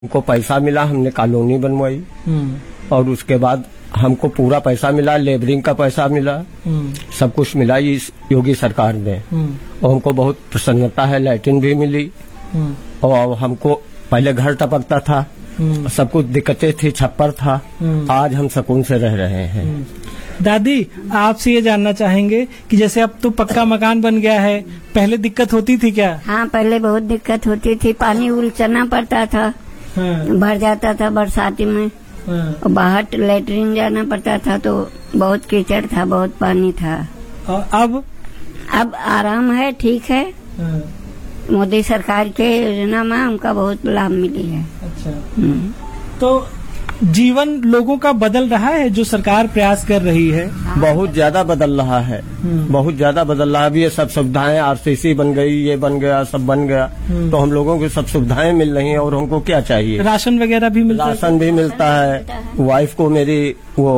हमको पैसा मिला, हमने कॉलोनी बनवाई और उसके बाद हमको पूरा पैसा मिला, लेबरिंग का पैसा मिला, सब कुछ मिला इस योगी सरकार ने। और हमको बहुत प्रसन्नता है, लैट्रिन भी मिली और हमको पहले घर टपकता था, सब कुछ दिक्कतें थी, छप्पर था, आज हम सुकून से रह रहे हैं। दादी, आपसे ये जानना चाहेंगे कि जैसे अब तो पक्का मकान बन गया है, पहले दिक्कत होती थी क्या? हाँ, पहले बहुत दिक्कत होती थी, पानी उलचना पड़ता था। हाँ। भर जाता था बरसाती में। हाँ। और बाहर लेटरिन जाना पड़ता था तो बहुत कीचड़ था, बहुत पानी था। और अब आराम है, ठीक है। हाँ। मोदी सरकार के योजना में हमका बहुत लाभ मिली है। अच्छा। तो जीवन लोगों का बदल रहा है जो सरकार प्रयास कर रही है? बहुत ज्यादा बदल रहा है, बहुत ज्यादा बदल रहा है। अभी ये सब सुविधाएं, आरसीसी बन गई, ये बन गया, सब बन गया, तो हम लोगों को सब सुविधाएं मिल रही हैं और हमको क्या चाहिए? राशन वगैरह भी मिलता है? राशन भी मिलता है, वाइफ को मेरी वो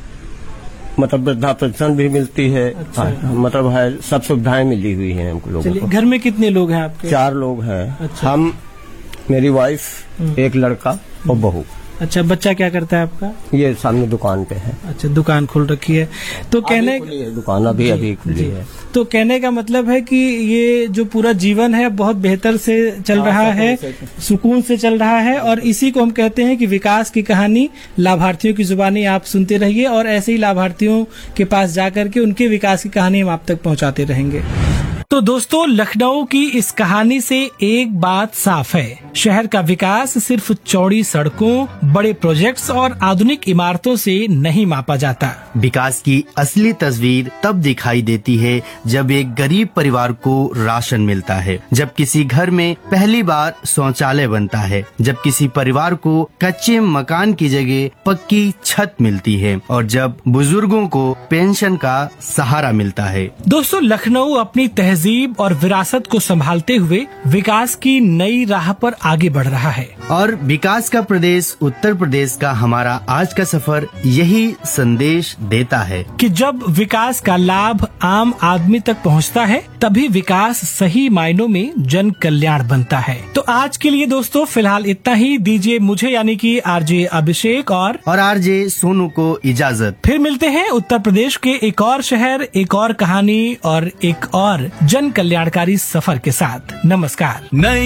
मतलब वृद्धा पेंशन भी मिलती है। अच्छा। मतलब है, सब सुविधाएं मिली हुई हैं हमको लोगों को। घर में कितने लोग हैं आपके? 4 लोग हैं। अच्छा। हम, मेरी वाइफ, एक लड़का और बहू। अच्छा, बच्चा क्या करता है आपका? ये सामने दुकान पे है। अच्छा, दुकान खोल रखी है। तो कहने दुकान अभी खुली है। तो कहने का मतलब है कि ये जो पूरा जीवन है बहुत बेहतर से चल रहा है, सुकून से चल रहा है, और इसी को हम कहते हैं कि विकास की कहानी लाभार्थियों की जुबानी आप सुनते रहिए और ऐसे ही लाभार्थियों के पास जाकर के उनके विकास की कहानी हम आप तक पहुंचाते रहेंगे। तो दोस्तों, लखनऊ की इस कहानी से एक बात साफ है, शहर का विकास सिर्फ चौड़ी सड़कों, बड़े प्रोजेक्ट्स और आधुनिक इमारतों से नहीं मापा जाता। विकास की असली तस्वीर तब दिखाई देती है जब एक गरीब परिवार को राशन मिलता है, जब किसी घर में पहली बार शौचालय बनता है, जब किसी परिवार को कच्चे मकान की जगह पक्की छत मिलती है और जब बुजुर्गों को पेंशन का सहारा मिलता है। दोस्तों, लखनऊ अपनी तहजीब और विरासत को संभालते हुए विकास की नई राह पर आगे बढ़ रहा है। और विकास का प्रदेश उत्तर प्रदेश का हमारा आज का सफर यही संदेश देता है कि जब विकास का लाभ आम आदमी तक पहुंचता है, तभी विकास सही मायनों में जन कल्याण बनता है। तो आज के लिए दोस्तों फिलहाल इतना ही। दीजिए मुझे यानी कि आरजे अभिषेक और आरजे सोनू को इजाजत। फिर मिलते हैं उत्तर प्रदेश के एक और शहर, एक और कहानी और एक और जन कल्याणकारी सफर के साथ। नमस्कार।